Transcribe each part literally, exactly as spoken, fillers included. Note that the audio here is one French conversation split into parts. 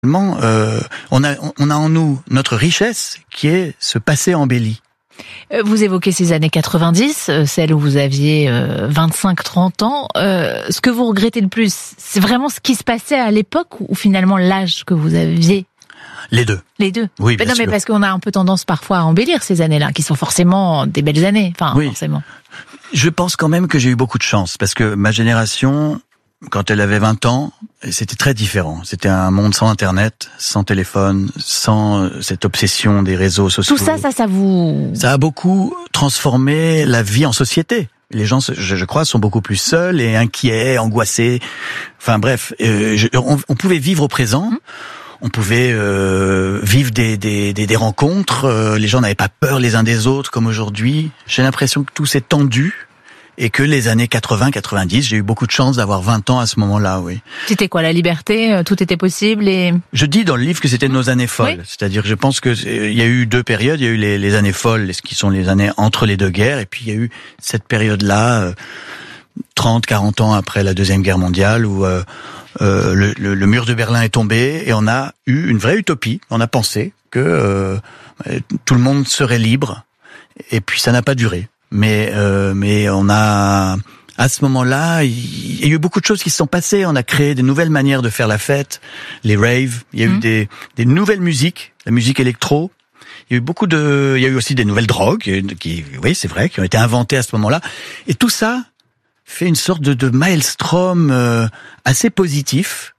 Euh, on a, on a en nous notre richesse qui est ce passé embelli. Vous évoquez ces années quatre-vingt-dix, celles où vous aviez vingt-cinq trente ans. Euh, ce que vous regrettez le plus, c'est vraiment ce qui se passait à l'époque ou finalement l'âge que vous aviez ? Les deux. Les deux. Oui, bien mais non, sûr. mais parce qu'on a un peu tendance parfois à embellir ces années-là, qui sont forcément des belles années. Enfin, oui. forcément. Je pense quand même que j'ai eu beaucoup de chance parce que ma génération, quand elle avait vingt ans, c'était très différent. C'était un monde sans Internet, sans téléphone, sans cette obsession des réseaux sociaux. Tout ça, ça, ça vous... Ça a beaucoup transformé la vie en société. Les gens, je, je crois, sont beaucoup plus seuls et inquiets, angoissés. Enfin bref, euh, je, on, on pouvait vivre au présent. Mmh. On pouvait euh, vivre des, des, des, des rencontres. Euh, les gens n'avaient pas peur les uns des autres comme aujourd'hui. J'ai l'impression que tout s'est tendu. Et que les années quatre-vingts quatre-vingt-dix, j'ai eu beaucoup de chance d'avoir vingt ans à ce moment-là, oui. C'était quoi, la liberté ? Tout était possible et... Je dis dans le livre que c'était nos années folles. Oui. C'est-à-dire que je pense que il y a eu deux périodes. Il y a eu les, les années folles, qui sont les années entre les deux guerres. Et puis il y a eu cette période-là, euh, trente quarante ans après la Deuxième Guerre mondiale, où euh, euh, le, le, le mur de Berlin est tombé et on a eu une vraie utopie. On a pensé que euh, tout le monde serait libre. Et puis ça n'a pas duré. Mais euh, mais on a à ce moment-là, il y a eu beaucoup de choses qui se sont passées. On a créé des nouvelles manières de faire la fête, les raves. Il y a mmh. eu des des nouvelles musiques, la musique électro. Il y a eu beaucoup de, il y a eu aussi des nouvelles drogues qui, oui, c'est vrai, qui ont été inventées à ce moment-là. Et tout ça fait une sorte de, de maelstrom euh, assez positif.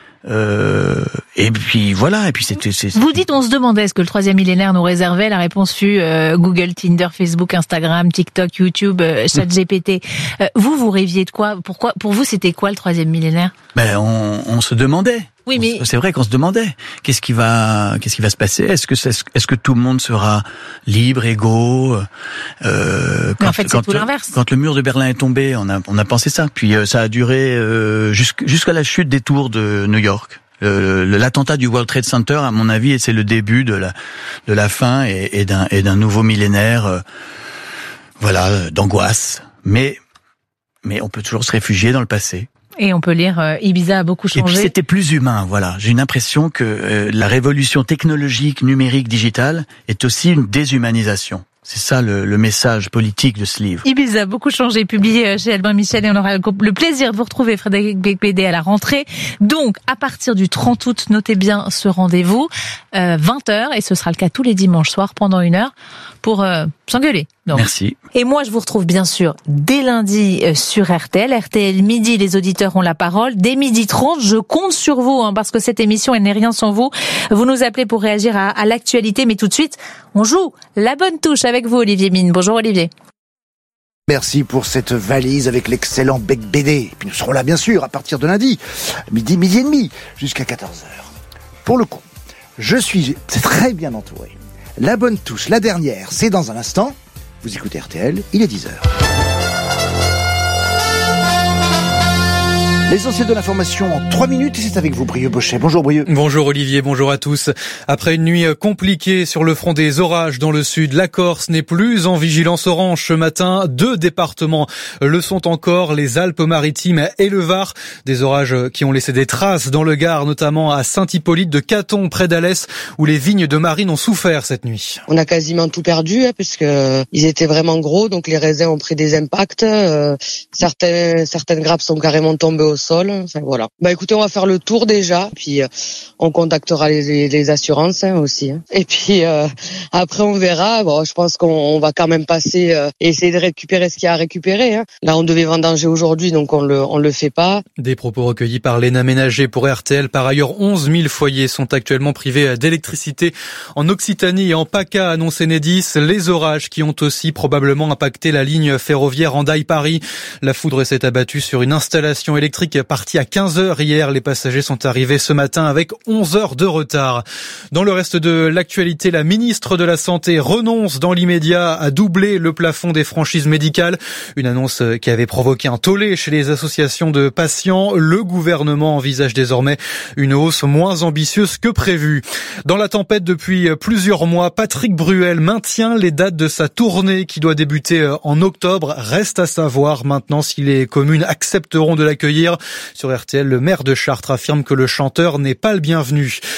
Euh, et puis voilà, et puis c'était. C'est, c'est... Vous dites, on se demandait ce que le troisième millénaire nous réservait. La réponse fut euh, Google, Tinder, Facebook, Instagram, TikTok, YouTube, euh, ChatGPT. Euh, vous, vous rêviez de quoi ? Pourquoi ? Pour vous, c'était quoi le troisième millénaire ? Ben, on, on se demandait. Oui, mais c'est vrai qu'on se demandait qu'est-ce qui va, qu'est-ce qui va se passer. Est-ce que c'est, est-ce que tout le monde sera libre, égaux euh, quand, en fait, c'est quand, tout l'inverse. Quand le mur de Berlin est tombé, on a, on a pensé ça. Puis euh, ça a duré euh, jusqu', jusqu'à la chute des tours de New York. Euh, l'attentat du World Trade Center, à mon avis, c'est le début de la, de la fin et, et d'un, et d'un nouveau millénaire, euh, voilà, d'angoisse. Mais, mais on peut toujours se réfugier dans le passé. Et on peut lire euh, Ibiza a beaucoup changé. Et puis c'était plus humain, voilà. J'ai une impression que euh, la révolution technologique, numérique, digitale est aussi une déshumanisation. C'est ça le, le message politique de ce livre. Ibiza a beaucoup changé, publié chez Albin Michel, et on aura le plaisir de vous retrouver, Frédéric Beigbeder, à la rentrée. Donc, à partir du trente août, notez bien ce rendez-vous, euh, vingt heures, et ce sera le cas tous les dimanches soirs pendant une heure pour euh, s'engueuler. Donc. Merci. Et moi, je vous retrouve bien sûr dès lundi sur R T L. R T L midi, les auditeurs ont la parole. Dès midi trente, je compte sur vous, hein, parce que cette émission, elle n'est rien sans vous. Vous nous appelez pour réagir à, à l'actualité, mais tout de suite, on joue la bonne touche avec vous, Olivier Mine. Bonjour Olivier. Merci pour cette valise avec l'excellent Beigbeder. Et puis nous serons là, bien sûr, à partir de lundi, midi, midi et demi, jusqu'à quatorze heures. Pour le coup, je suis très bien entouré. La bonne touche, la dernière, c'est dans un instant. Vous écoutez R T L, il est dix heures. L'essentiel de l'information en trois minutes, et c'est avec vous, Brieux Bochet. Bonjour Brieux. Bonjour Olivier, bonjour à tous. Après une nuit compliquée sur le front des orages dans le sud, la Corse n'est plus en vigilance orange ce matin. Deux départements le sont encore, les Alpes-Maritimes et le Var. Des orages qui ont laissé des traces dans le Gard, notamment à Saint-Hippolyte de Caton, près d'Alès, où les vignes de Marine ont souffert cette nuit. On a quasiment tout perdu, hein, parce que ils étaient vraiment gros, donc les raisins ont pris des impacts. Euh, certains, certaines grappes sont carrément tombées au sol. Enfin voilà. Bah écoutez, on va faire le tour déjà, puis euh, on contactera les, les, les assurances hein, aussi. Hein. Et puis euh, après on verra. Bon, je pense qu'on on va quand même passer euh, et essayer de récupérer ce qu'il y a à récupérer. Hein. Là, on devait vendanger aujourd'hui, donc on le on le fait pas. Des propos recueillis par Léna Ménager pour R T L. Par ailleurs, onze mille foyers sont actuellement privés d'électricité en Occitanie et en PACA, annonce Enedis. Les orages qui ont aussi probablement impacté la ligne ferroviaire Hendaye-Paris. La foudre s'est abattue sur une installation électrique parti à quinze heures hier. Les passagers sont arrivés ce matin avec onze heures de retard. Dans le reste de l'actualité, la ministre de la Santé renonce dans l'immédiat à doubler le plafond des franchises médicales. Une annonce qui avait provoqué un tollé chez les associations de patients. Le gouvernement envisage désormais une hausse moins ambitieuse que prévu. Dans la tempête depuis plusieurs mois, Patrick Bruel maintient les dates de sa tournée qui doit débuter en octobre. Reste à savoir maintenant si les communes accepteront de l'accueillir. Sur R T L, le maire de Chartres affirme que le chanteur n'est pas le bienvenu.